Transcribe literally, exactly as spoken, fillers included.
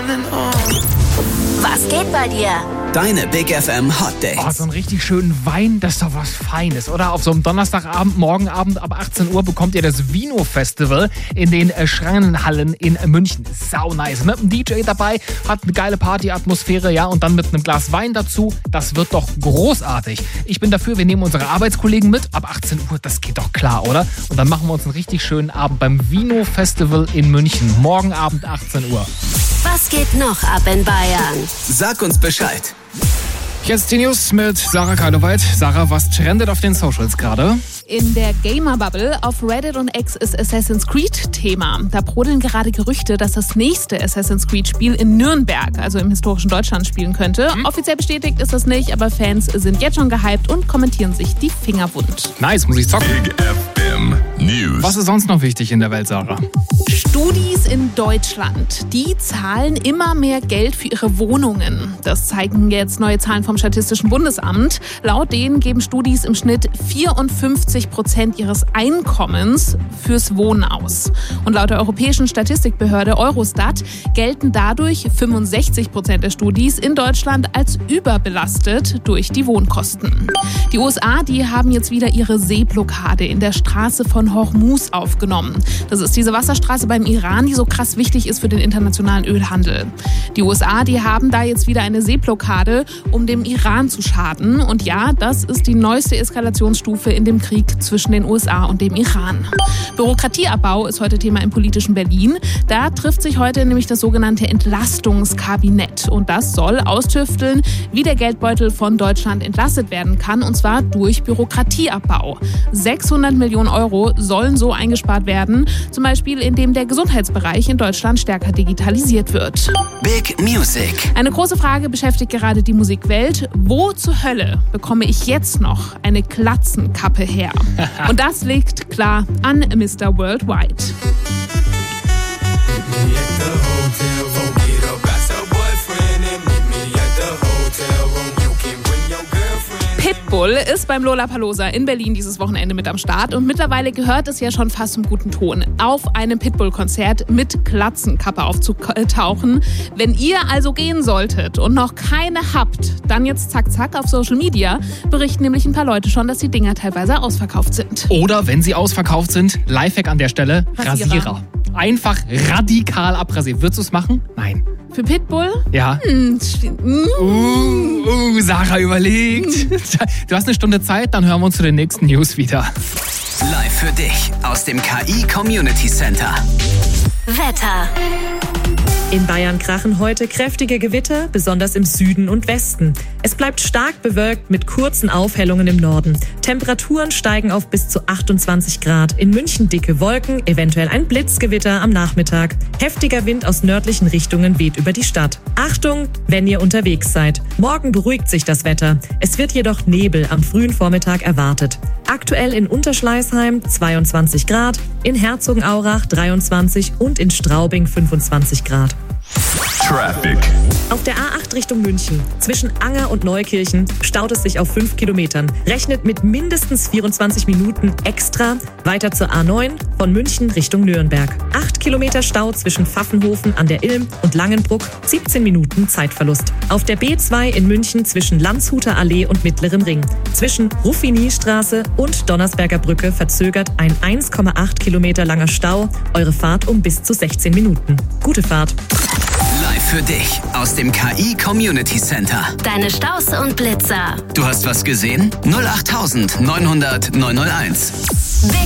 Was geht bei dir? Deine Big F M Hot Dates. Oh, so einen richtig schönen Wein, das ist doch was Feines, oder? Auf so einem Donnerstagabend, Morgenabend ab achtzehn Uhr bekommt ihr das Vino-Festival in den äh, Schranenhallen in München. Sau nice. Mit einem D J dabei, hat eine geile Partyatmosphäre, ja, und dann mit einem Glas Wein dazu. Das wird doch großartig. Ich bin dafür, wir nehmen unsere Arbeitskollegen mit. Ab achtzehn Uhr, das geht doch klar, oder? Und dann machen wir uns einen richtig schönen Abend beim Vino-Festival in München. Morgen Abend achtzehn Uhr. Was geht noch ab in Bayern? Sag uns Bescheid. Jetzt die News mit Sarah Kaldoweit. Sarah, was trendet auf den Socials gerade? In der Gamer-Bubble auf Reddit und X ist Assassin's Creed Thema. Da brodeln gerade Gerüchte, dass das nächste Assassin's Creed-Spiel in Nürnberg, also im historischen Deutschland, spielen könnte. Hm? Offiziell bestätigt ist das nicht, aber Fans sind jetzt schon gehypt und kommentieren sich die Finger wund. Nice, muss ich zocken. Big F M News. Was ist sonst noch wichtig in der Welt, Sarah? Studis in Deutschland, die zahlen immer mehr Geld für ihre Wohnungen. Das zeigen jetzt neue Zahlen vom Statistischen Bundesamt. Laut denen geben Studis im Schnitt vierundfünfzig Prozent ihres Einkommens fürs Wohnen aus. Und laut der europäischen Statistikbehörde Eurostat gelten dadurch fünfundsechzig Prozent der Studis in Deutschland als überbelastet durch die Wohnkosten. Die U S A, die haben jetzt wieder ihre Seeblockade in der Straße von Hormuz aufgenommen. Das ist diese Wasserstraße beim Iran, die so krass wichtig ist für den internationalen Ölhandel. Die U S A, die haben da jetzt wieder eine Seeblockade, um dem Iran zu schaden. Und ja, das ist die neueste Eskalationsstufe in dem Krieg zwischen den U S A und dem Iran. Bürokratieabbau ist heute Thema im politischen Berlin. Da trifft sich heute nämlich das sogenannte Entlastungskabinett. Und das soll austüfteln, wie der Geldbeutel von Deutschland entlastet werden kann. Und zwar durch Bürokratieabbau. sechshundert Millionen Euro sollen so eingespart werden. Zum Beispiel, indem der Gesundheitsbereich in Deutschland stärker digitalisiert wird. Big Music. Eine große Frage beschäftigt gerade die Musikwelt. Wo zur Hölle bekomme ich jetzt noch eine Glatzenkappe her? Und das liegt klar an Mister Worldwide. Pitbull ist beim Lollapalooza in Berlin dieses Wochenende mit am Start und mittlerweile gehört es ja schon fast zum guten Ton, auf einem Pitbull-Konzert mit Glatzenkappe aufzutauchen. Wenn ihr also gehen solltet und noch keine habt, dann jetzt zack zack auf Social Media, berichten nämlich ein paar Leute schon, dass die Dinger teilweise ausverkauft sind. Oder wenn sie ausverkauft sind, Lifehack an der Stelle, Rasierer. Rasierer. Einfach radikal abrasieren. Würdest du es machen? Nein. Für Pitbull? Ja. Hm. Uh, uh, Sarah überlegt. Du hast eine Stunde Zeit, dann hören wir uns zu den nächsten News wieder. Live für dich aus dem K I Community Center. Wetter. In Bayern krachen heute kräftige Gewitter, besonders im Süden und Westen. Es bleibt stark bewölkt mit kurzen Aufhellungen im Norden. Temperaturen steigen auf bis zu achtundzwanzig Grad. In München dicke Wolken, eventuell ein Blitzgewitter am Nachmittag. Heftiger Wind aus nördlichen Richtungen weht über die Stadt. Achtung, wenn ihr unterwegs seid. Morgen beruhigt sich das Wetter. Es wird jedoch Nebel am frühen Vormittag erwartet. Aktuell in Unterschleißheim zweiundzwanzig Grad, in Herzogenaurach dreiundzwanzig und in Straubing fünfundzwanzig Grad. Traffic. Auf der A acht Richtung München, zwischen Anger und Neukirchen, staut es sich auf fünf Kilometern. Rechnet mit mindestens vierundzwanzig Minuten extra. Weiter zur A neun von München Richtung Nürnberg. acht Kilometer Stau zwischen Pfaffenhofen an der Ilm und Langenbruck, siebzehn Minuten Zeitverlust. Auf der B zwei in München zwischen Landshuter Allee und Mittleren Ring. Zwischen Ruffini-Straße und Donnersberger Brücke verzögert ein eins Komma acht Kilometer langer Stau eure Fahrt um bis zu sechzehn Minuten. Gute Fahrt. Live für dich aus dem K I Community Center. Deine Staus und Blitzer. Du hast was gesehen? null acht neunhundert neunhunderteins.